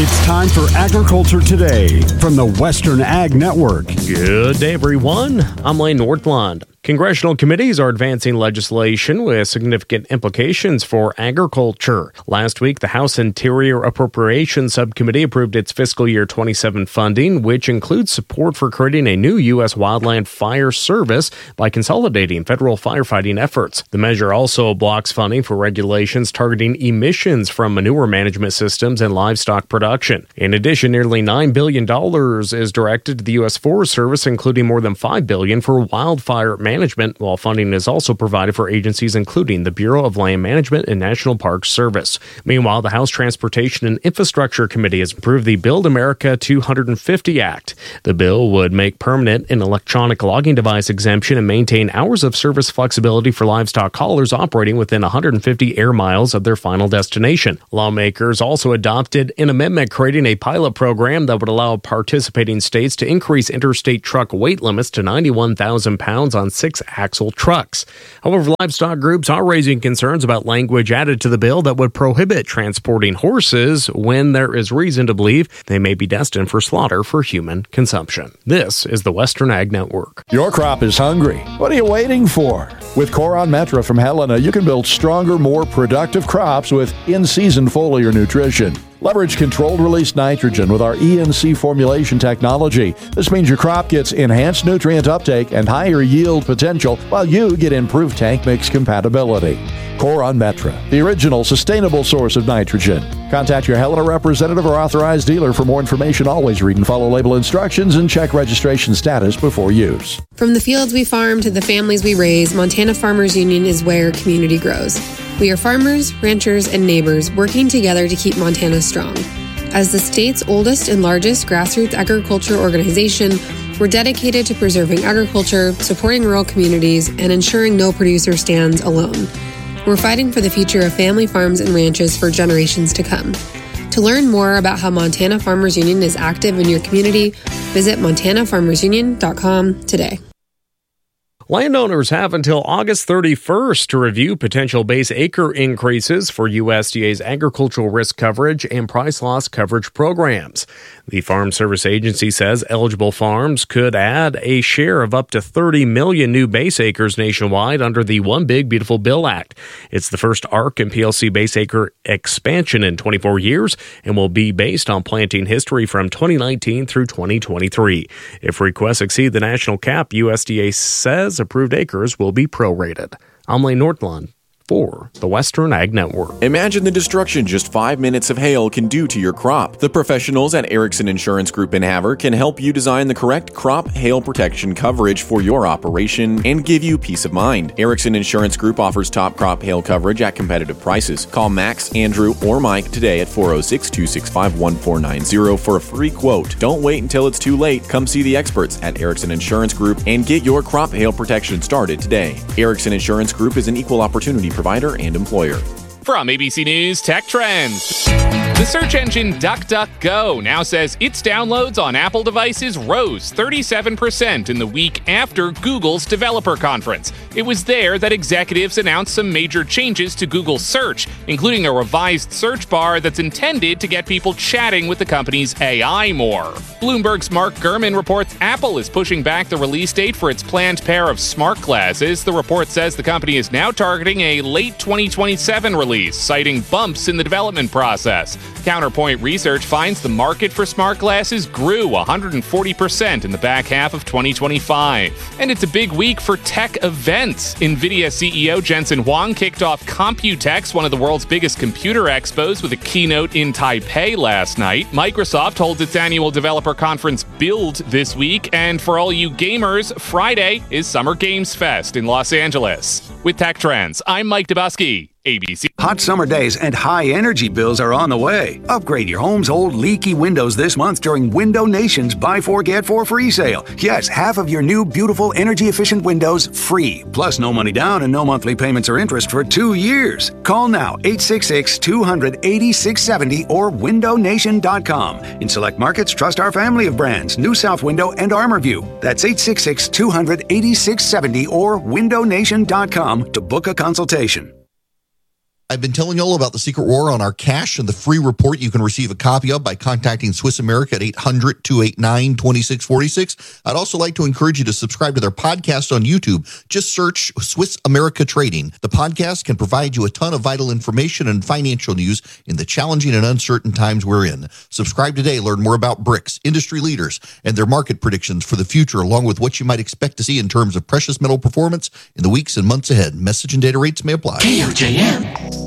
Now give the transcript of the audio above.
It's time for Agriculture Today from the Western Ag Network. Good day, everyone. I'm Lane Nordlund. Congressional committees are advancing legislation with significant implications for agriculture. Last week, the House Interior Appropriations Subcommittee approved its fiscal year 27 funding, which includes support for creating a new U.S. Wildland Fire Service by consolidating federal firefighting efforts. The measure also blocks funding for regulations targeting emissions from manure management systems and livestock production. In addition, nearly $9 billion is directed to the U.S. Forest Service, including more than $5 billion for wildfire management, while funding is also provided for agencies including the Bureau of Land Management and National Park Service. Meanwhile, the House Transportation and Infrastructure Committee has approved the Build America 250 Act. The bill would make permanent an electronic logging device exemption and maintain hours of service flexibility for livestock haulers operating within 150 air miles of their final destination. Lawmakers also adopted an amendment creating a pilot program that would allow participating states to increase interstate truck weight limits to 91,000 pounds on six-axle trucks. However, livestock groups are raising concerns about language added to the bill that would prohibit transporting horses when there is reason to believe they may be destined for slaughter for human consumption. This is the Western Ag Network. Your crop is hungry. What are you waiting for? With Coron Metra from Helena, you can build stronger, more productive crops with in-season foliar nutrition. Leverage controlled-release nitrogen with our ENC formulation technology. This means your crop gets enhanced nutrient uptake and higher yield potential, while you get improved tank mix compatibility. Coron Metra, the original sustainable source of nitrogen. Contact your Helena representative or authorized dealer for more information. Always read and follow label instructions and check registration status before use. From the fields we farm to the families we raise, Montana Farmers Union is where community grows. We are farmers, ranchers, and neighbors working together to keep Montana strong. As the state's oldest and largest grassroots agriculture organization, we're dedicated to preserving agriculture, supporting rural communities, and ensuring no producer stands alone. We're fighting for the future of family farms and ranches for generations to come. To learn more about how Montana Farmers Union is active in your community, visit montanafarmersunion.com today. Landowners have until August 31st to review potential base acre increases for USDA's agricultural risk coverage and price loss coverage programs. The Farm Service Agency says eligible farms could add a share of up to 30 million new base acres nationwide under the One Big Beautiful Bill Act. It's the first ARC and PLC base acre expansion in 24 years and will be based on planting history from 2019 through 2023. If requests exceed the national cap, USDA says approved acres will be prorated. I'm Lane Nordlund for the Western Ag Network. Imagine the destruction just 5 minutes of hail can do to your crop. The professionals at Erickson Insurance Group in Havre can help you design the correct crop hail protection coverage for your operation and give you peace of mind. Erickson Insurance Group offers top crop hail coverage at competitive prices. Call Max, Andrew, or Mike today at 406-265-1490 for a free quote. Don't wait until it's too late. Come see the experts at Erickson Insurance Group and get your crop hail protection started today. Erickson Insurance Group is an equal opportunity provider and employer. From ABC News Tech Trends. The search engine DuckDuckGo now says its downloads on Apple devices rose 37% in the week after Google's developer conference. It was there that executives announced some major changes to Google Search, including a revised search bar that's intended to get people chatting with the company's AI more. Bloomberg's Mark Gurman reports Apple is pushing back the release date for its planned pair of smart glasses. The report says the company is now targeting a late 2027 release, citing bumps in the development process. Counterpoint Research finds the market for smart glasses grew 140% in the back half of 2025. And it's a big week for tech events. NVIDIA CEO Jensen Huang kicked off Computex, one of the world's biggest computer expos, with a keynote in Taipei last night. Microsoft holds its annual developer conference Build this week. And for all you gamers, Friday is Summer Games Fest in Los Angeles. With Tech Trends, I'm Mike Dubusky. ABC. Hot summer days and high energy bills are on the way. Upgrade your home's old leaky windows this month during Window Nation's Buy 4 Get 4 free sale. Yes, half of your new beautiful energy efficient windows free. Plus no money down and no monthly payments or interest for 2 years. Call now 866-200-8670 or windownation.com. In select markets, trust our family of brands, New South Window and ArmorView. That's 866-200-8670 or windownation.com to book a consultation. I've been telling you all about the secret war on our cash and the free report you can receive a copy of by contacting Swiss America at 800-289-2646. I'd also like to encourage you to subscribe to their podcast on YouTube. Just search Swiss America Trading. The podcast can provide you a ton of vital information and financial news in the challenging and uncertain times we're in. Subscribe today. Learn more about BRICS, industry leaders, and their market predictions for the future, along with what you might expect to see in terms of precious metal performance in the weeks and months ahead. Message and data rates may apply. KOJM.